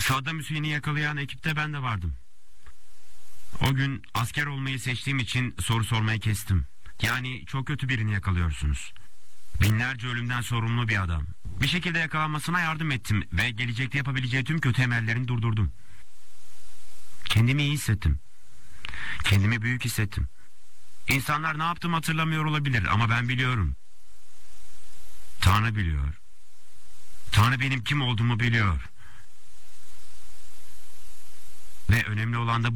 Saddam Hüseyin'i yakalayan ekipte ben de vardım. O gün asker olmayı seçtiğim için soru sormayı kestim. Yani çok kötü birini yakalıyorsunuz. Binlerce ölümden sorumlu bir adam. Bir şekilde yakalanmasına yardım ettim ve gelecekte yapabileceği tüm kötü emellerini durdurdum. Kendimi iyi hissettim. Kendimi büyük hissettim. İnsanlar ne yaptığımı hatırlamıyor olabilir ama ben biliyorum. Tanrı biliyor. Tanrı benim kim olduğumu biliyor. Ve önemli olan da